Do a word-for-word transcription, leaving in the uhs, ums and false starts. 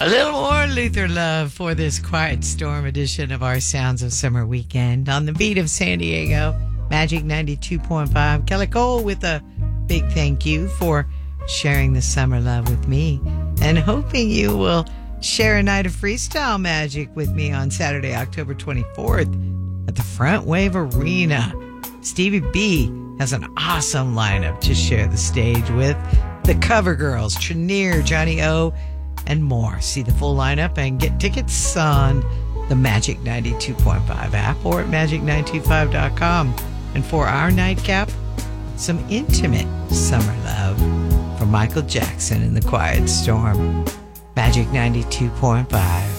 little more Luther Love for this Quiet Storm edition of our Sounds of Summer weekend. On the beat of San Diego, Magic ninety-two point five. Kelly Cole with a big thank you for sharing the summer love with me, and hoping you will share a night of freestyle magic with me on Saturday, October twenty-fourth at the Front Wave Arena. Stevie B has an awesome lineup to share the stage with. The Cover Girls, Trinier, Johnny O, and more. See the full lineup and get tickets on the Magic ninety-two point five app or at magic nine two five dot com. And for our nightcap, some intimate summer love from Michael Jackson in the Quiet Storm. Magic ninety-two point five.